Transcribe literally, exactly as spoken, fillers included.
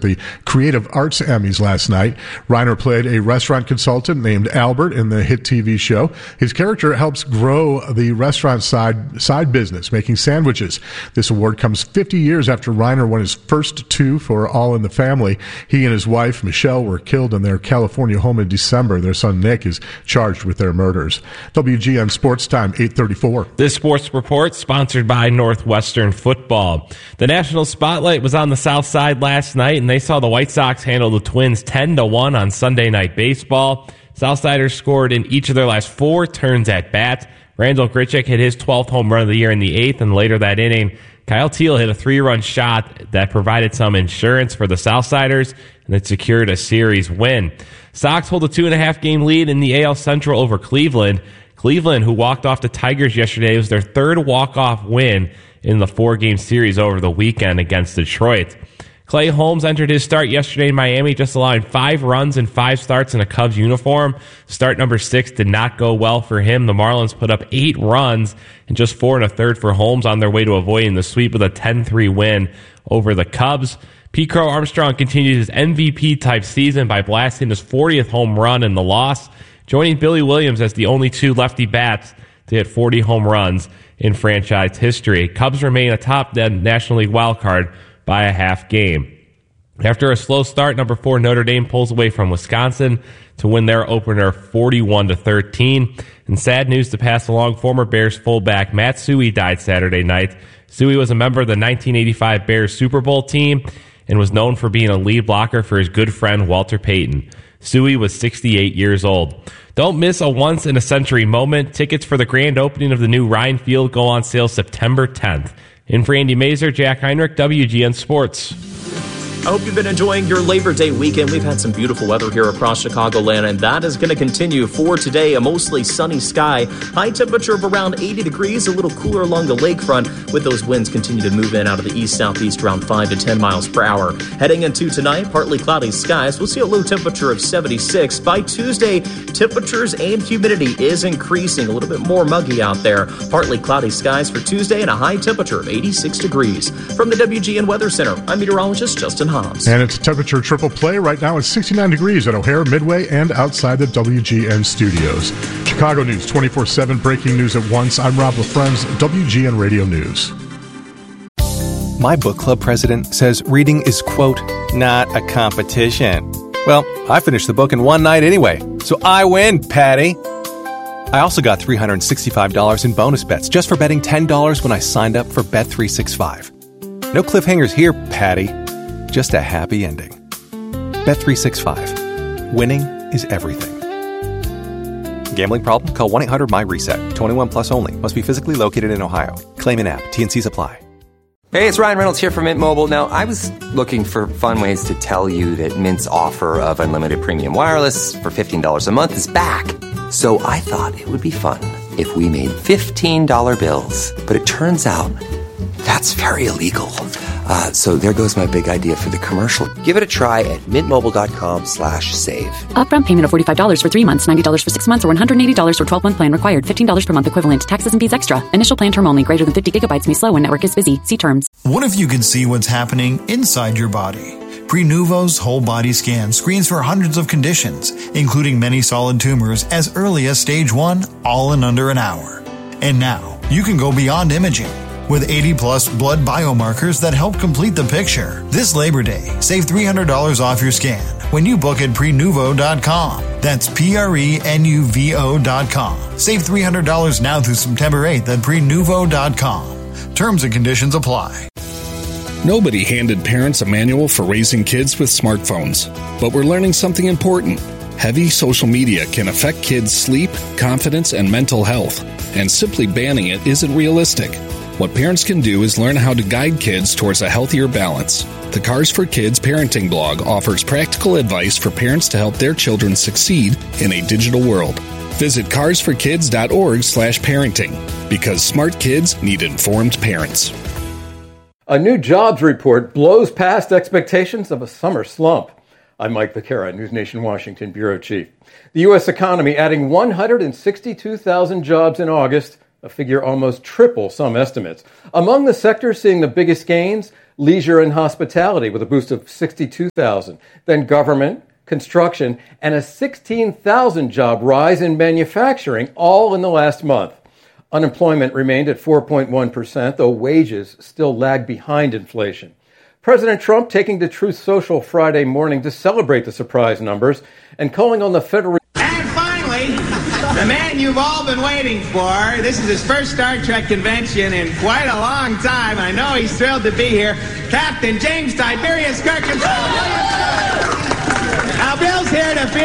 the Creative Arts Emmys last night. Reiner played a restaurant consultant named Albert in the hit T V show. His character helps grow the restaurant side side business, making sandwiches. This award comes fifty years after Reiner won his first two for All in the Family. He and his wife, Michelle, were killed in their California home in December. Their son, Nick, is charged with their murders. W G N Sports Time, eight thirty-four. This sports report sponsored by Northwestern Football. The national spotlight was on the South Side last night, and they saw the White Sox handle the Twins ten to one on Sunday Night Baseball. Southsiders scored in each of their last four turns at bat. Randall Grichuk hit his twelfth home run of the year in the eighth, and later that inning, Kyle Teel hit a three-run shot that provided some insurance for the Southsiders, and it secured a series win. Sox hold a two-and-a-half game lead in the A L Central over Cleveland. Cleveland, who walked off the Tigers yesterday, was their third walk-off win in the four-game series over the weekend against Detroit. Clay Holmes entered his start yesterday in Miami, just allowing five runs and five starts in a Cubs uniform. Start number six did not go well for him. The Marlins put up eight runs and just four and a third for Holmes on their way to avoiding the sweep with a ten three win over the Cubs. Pete Crow Armstrong continued his M V P-type season by blasting his fortieth home run in the loss, joining Billy Williams as the only two lefty bats to hit forty home runs in franchise history. Cubs remain atop the National League wildcard by a half game. After a slow start, number four Notre Dame pulls away from Wisconsin to win their opener forty-one to thirteen. And sad news to pass along, former Bears fullback Matt Suhey died Saturday night. Suhey was a member of the nineteen eighty-five Bears Super Bowl team and was known for being a lead blocker for his good friend Walter Payton. Suhey was sixty-eight years old. Don't miss a once-in-a-century moment. Tickets for the grand opening of the new Ryan Field go on sale September tenth. In for Andy Mazer, Jack Heinrich, W G N Sports. I hope you've been enjoying your Labor Day weekend. We've had some beautiful weather here across Chicagoland, and that is going to continue for today. A mostly sunny sky, high temperature of around eighty degrees, a little cooler along the lakefront, with those winds continue to move in out of the east-southeast around five to ten miles per hour. Heading into tonight, partly cloudy skies. We'll see a low temperature of seventy-six. By Tuesday, temperatures and humidity is increasing, a little bit more muggy out there. Partly cloudy skies for Tuesday and a high temperature of eighty-six degrees. From the W G N Weather Center, I'm meteorologist Justin Hobbs. And it's temperature triple play right now. It's sixty-nine degrees at O'Hare, Midway, and outside the W G N studios. Chicago News twenty-four seven, breaking news at once. I'm Rob LaFrenz, W G N Radio News. My book club president says reading is, quote, not a competition. Well, I finished the book in one night anyway, so I win, Patty. I also got three hundred sixty-five dollars in bonus bets just for betting ten dollars when I signed up for Bet three sixty-five. No cliffhangers here, Patty. Just a happy ending. Bet three sixty-five. Winning is everything. Gambling problem? Call one eight hundred M Y RESET. twenty-one plus only. Must be physically located in Ohio. Claim in app. T and C's apply. Hey, it's Ryan Reynolds here from Mint Mobile. Now, I was looking for fun ways to tell you that Mint's offer of unlimited premium wireless for fifteen dollars a month is back. So I thought it would be fun if we made fifteen dollar bills. But it turns out that's very illegal. Uh, so there goes my big idea for the commercial. Give it a try at mintmobile.com slash save. Upfront payment of forty-five dollars for three months, ninety dollars for six months, or one hundred eighty dollars for twelve-month plan required. fifteen dollars per month equivalent. Taxes and fees extra. Initial plan term only. Greater than fifty gigabytes may slow when network is busy. See terms. What if you could see what's happening inside your body? Prenuvo's whole body scan screens for hundreds of conditions, including many solid tumors as early as stage one, all in under an hour. And now, you can go beyond imaging. With eighty plus blood biomarkers that help complete the picture. This Labor Day, save three hundred dollars off your scan when you book at prenuvo dot com. That's P R E N U V O dot com. Save three hundred dollars now through September eighth at prenuvo dot com. Terms and conditions apply. Nobody handed parents a manual for raising kids with smartphones. But we're learning something important. Heavy social media can affect kids' sleep, confidence, and mental health. And simply banning it isn't realistic. What parents can do is learn how to guide kids towards a healthier balance. The Cars for Kids parenting blog offers practical advice for parents to help their children succeed in a digital world. Visit cars for kids dot org slash parenting, because smart kids need informed parents. A new jobs report blows past expectations of a summer slump. I'm Mike Vaquera, News Nation Washington Bureau Chief. The U S economy adding one hundred sixty-two thousand jobs in August, a figure almost triple some estimates. Among the sectors seeing the biggest gains, leisure and hospitality with a boost of sixty-two thousand, then government, construction, and a sixteen thousand job rise in manufacturing, all in the last month. Unemployment remained at four point one percent, though wages still lag behind inflation. President Trump taking to Truth Social Friday morning to celebrate the surprise numbers and calling on the Federal... And finally, the man you've all been waiting for. This is his first Star Trek convention in quite a long time. I know he's thrilled to be here. Captain James Tiberius Kirk himself. Now, Bill's here to...